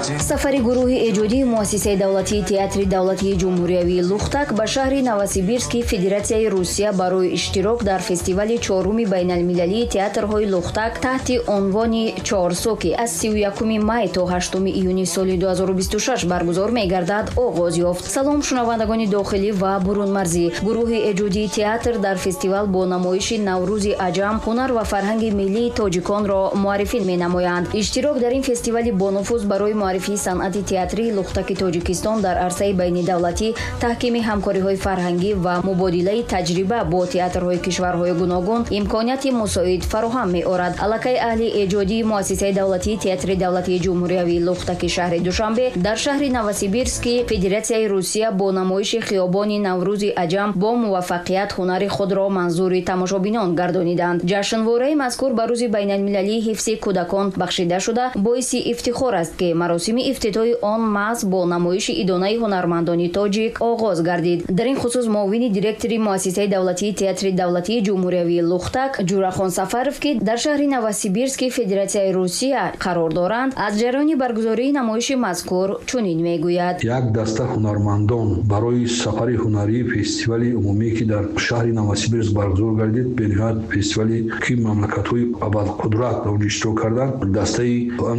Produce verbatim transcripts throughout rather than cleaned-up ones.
سفر گروه ایجادی مؤسسه دولتی تئاتر دولتی جمهوری لوختک به شهر نوسیبیرسک فدراسیای روسیه برای اشتراک در فستیوال چهارم بین المللی تئاترهای لوختک تحت عنوان چهارسو که از سی و یکم مای تا هشتم ایونی سال دو هزار و بیست و شش برگزار می‌گردد آغاز یافت. سلام شنوندگان داخلی و برون مرزی. گروه ایجادی تئاتر در فستیوال با نمایش نوروز عجم هنر و فرهنگ ملی تاجیکان را معرفی می‌نمایند. اشتراک در این فستیوال با نفوذ برای معرفی صنعت تئاتری لوختک تاجیکستان در عرصه بین دولتی، تحکیم همکاری‌های فرهنگی و مبادله تجربه با تئاترهای کشورهای گوناگون امکانیت مساعد فراهم می‌آورد. علاقه اهل ایجادی مؤسسه دولتی تئاتر دولتی جمهوری لوختک شهر دوشنبه در شهر نوسیبیرسک فدراسیای روسیه با نمایش خیابان نوروز عجم با موفقیت هنر خود را منظور تماشابینان گردانیدند. جشنواره مذکور به روز بین المللی حفظ کودکان بخشیده شده باعث افتخار است که مراسم افتتاح آن محض با نمایش ادانه هنرمندان تاجیک آغاز گردید. در این خصوص معاون دیرکتور مؤسسه دولتی تئاتر دولتی جمهوری لوختک جوراخان سفروف که در شهر نوسیبیرسک فدراسیای روسیه قرار دارند از جریان برگزاری نمایش مذکور چنین میگوید: یک دسته هنرمندان برای سفر هنری فستیوال عمومی که در شهر نوسیبیرسک برگزار گردید، به نهایت فستیوالی که مملکت‌های ابرقدرت در اشتراک کردند، دسته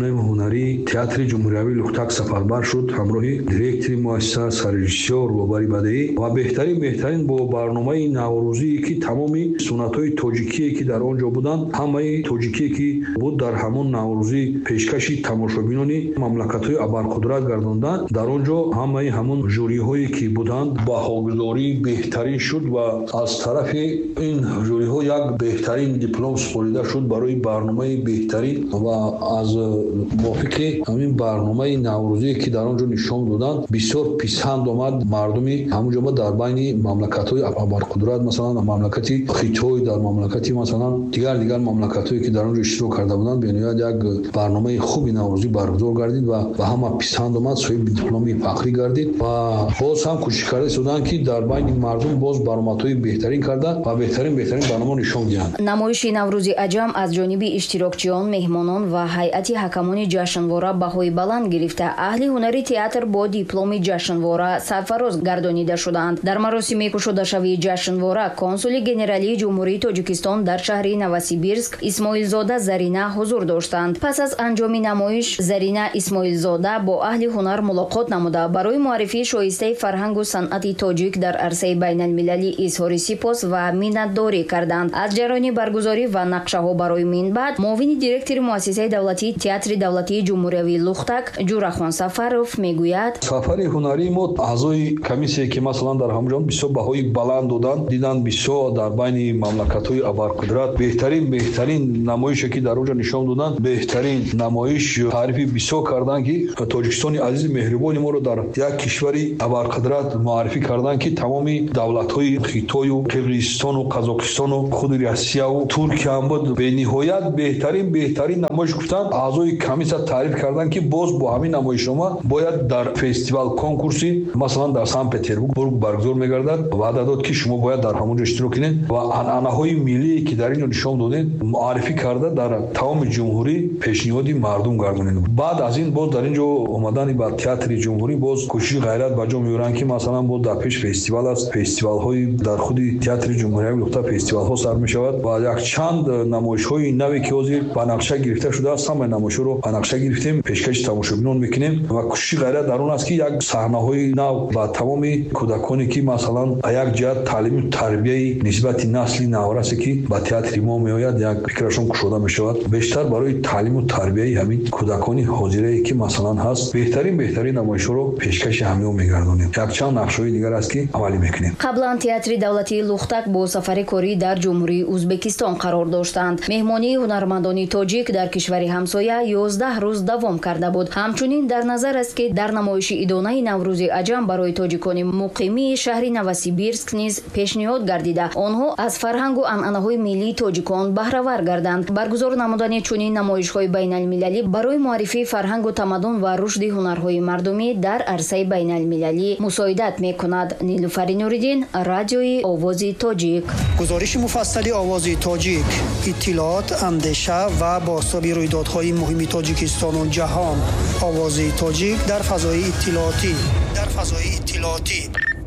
هنری تئاتر جمهوری لوختک سفربر شد همراه دیرکتور مؤسسه، سررژیسور و باری بدهی و بهترین بهترین با برنامه نوروزی که تمامی سنت‌های تاجیکی که در آنجا بودند، همه تاجیکی که بود در همون نوروزی پیشکش تماشابینان مملکت‌های ابرقدرت گرداندند. در آنجا همه همون ژوری‌هایی که بودند با حاضری بهترین شد و از طرف این ژوری‌ها یک بهترین دیپلم سپرده شد برای برنامه بهترین و از موافق همین برنامه نوروزی که در آنجا نشان دادند بسیار پسند آمد. مردمی همونجا در بین مملکت‌های ابرقدرت، مثلا مملکت خیتوی، در مملکتی مثلا دیگر دیگر مملکت‌هایی که در آنجا اشتراک کرده بودند، به نهایت یک برنامه خوبی نوروزی برگزار گردید و به همه پسند آمد، صاحب دیپلمی فخری گردید و باز هم کوشش کرده شدند که در بین مردم باز برآمدهای بهترین کرده و بهترین بهترین برنامه نشان دهند. نمایش نوروز عجم از جانب اشتراکچیان، مهمانان و هیئت حکمان جشنواره بهای بلند گرفته اهل هنری تئاتر با دیپلم جشنواره سرفراز گردانیده شدند. در مراسم گشوده‌شوی جشنواره کنسول گنرالی جمهوری تاجیکستان در شهر نوسیبیرسک اسماعیل زاده زرینه حضور داشتند. پس از انجام نمایش زرینه اسماعیل زاده با اهل هنر ملاقات نموده برای معرفی شایسته فرهنگ و صنعت تاجیک در عرصه بین المللی اظهار سپاس و منتداری کردند. از جریان برگزاری و نقشه ها برای من بعد معاون دیرکتور مؤسسه دولتی تئاتر دولتی جمهوری لوختک جوراخان سفروف میگوید: سفر هنری ما اعضای کمیسیه که مثلا در همونجا بسیار بهای بلند دادن دیدن، بسیار در بین مملکت‌های ابرقدرت بهترین بهترین نمایشی که در اونجا نشان دادن، بهترین نمایش تعریف بسیار کردن که تاجیکستان عزیز مهربان ما رو در یک کشوری ابرقدرت معرفی کردن که تمامی دولت‌های خیتوی و قرقیزستان و قزاقستان و خود روسیه و ترکیه هم بود. به نهایت بهترین بهترین نمایش گفتن، اعضای کمیسیه تعریف کردن که باز با همین نمایشنامه باید در فستیوال کنکورسی مثلا در سن پترزبورگ برگزار می‌گردد، وعده داد که شما باید در همونجا اشتراک کنید و عنعنه‌های ملی که در اینجا نشان دادید معرفی کرده در تمام جمهوری پیشنهادی مردم گردانید. بعد از این باز در اینجا اومدن با تئاتر جمهوری باز کوشش غیرت با جا میارن که مثلا باز در پیش فستیوال است، فستیوال‌های در خود تئاتر جمهوری لوختک فستیوال‌ها سر می‌شود و یک چند نمایش‌های نوی که حاضر با نقشه گرفته شده است، همه نمایش رو با نقشه گرفتیم پیشکش تماشابینان می‌کنیم و کوشش غیرت در اون است که یک صحنه‌های نو و تمام کودکانی که مثلا یک جهت تعلیم و تربیه نسبت نسل نوراست که با تئاتر ما میآید یک فکرشون گشوده می‌شود، بیشتر برای تعلیم و تربیه همین کودکانی حاضره که مثلا هست بهترین بهترین نمایش رو پیشکش همه می‌گردونیم. یک چند نقشه‌های دیگر است که عملی می‌کنیم. قبلا تئاتر دولتی لوختک با سفر کاری در جمهوری ازبکستان قرار داشتند. مهمانی هنرمندان تاجیک در کشور همسایه یازده روز دوام کرده بود. همچنین در نظر است که در نمایش ادانه نوروز عجم برای تاجیکان مقیمی شهر نوسیبیرسک نیز پیشنهاد گردیده آنها از فرهنگ و عنعنه‌های ملی تاجیکان بهره ور گردند. برگزار نمودن چنین نمایش‌های بین المللی برای معرفی فرهنگ و تمدن و رشد هنرهای مردمی در عرصه بین المللی مساعدت می‌کند. نیلوفر نوری‌دین، رادیوی آواز تاجیک. گزارش مفصلی آواز تاجیک، اطلاعات، اندیشه و بازتابی رویدادهای مهم تاجیکستان و جهان آواز تاجیک در فضای اطلاعاتی در فضای اطلاعاتی